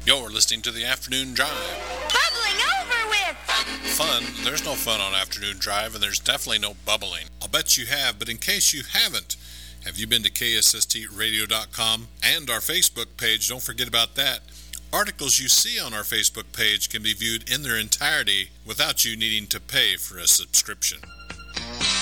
You're listening to the Afternoon Drive. Bubbling over with! Fun? There's no fun on Afternoon Drive, and there's definitely no bubbling. I'll bet you have, but in case you haven't, have you been to KSSTradio.com and our Facebook page? Don't forget about that. Articles you see on our Facebook page can be viewed in their entirety without you needing to pay for a subscription.